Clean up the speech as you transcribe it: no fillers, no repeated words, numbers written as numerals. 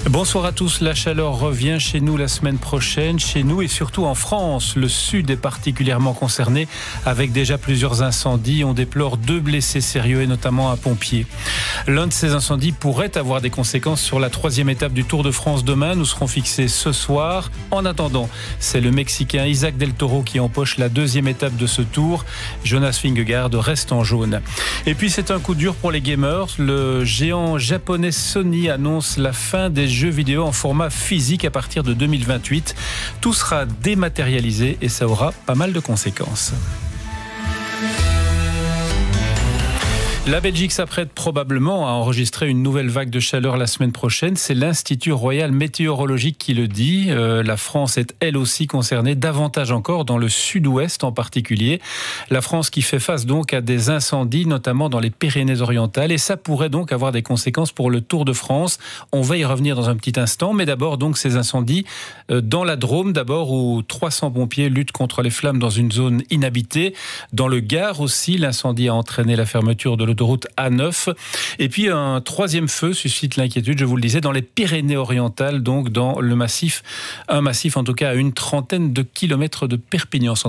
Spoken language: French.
Bonsoir à tous, la chaleur revient chez nous la semaine prochaine, chez nous et surtout en France. Le sud est particulièrement concerné avec déjà plusieurs incendies. On déplore 2 blessés sérieux et notamment un pompier. L'un de ces incendies pourrait avoir des conséquences sur la 3e étape du Tour de France demain. Nous serons fixés ce soir. En attendant, c'est le Mexicain Isaac Del Toro qui empoche la 2e étape de ce tour. Jonas Vingegaard reste en jaune. Et puis c'est un coup dur pour les gamers. Le géant japonais Sony annonce la fin des jeux vidéo en format physique à partir de 2028. Tout sera dématérialisé et ça aura pas mal de conséquences. La Belgique s'apprête probablement à enregistrer une nouvelle vague de chaleur la semaine prochaine. C'est l'Institut Royal Météorologique qui le dit. La France est elle aussi concernée, davantage encore dans le sud-ouest en particulier. La France qui fait face donc à des incendies, notamment dans les Pyrénées-Orientales. Et ça pourrait donc avoir des conséquences pour le Tour de France. On va y revenir dans un petit instant. Mais d'abord donc ces incendies dans la Drôme, d'abord où 300 pompiers luttent contre les flammes dans une zone inhabitée. Dans le Gard aussi, l'incendie a entraîné la fermeture de l'autoroute A9. Et puis un 3e feu suscite l'inquiétude, je vous le disais, dans les Pyrénées-Orientales, donc dans le massif, un massif en tout cas à une trentaine de kilomètres de Perpignan.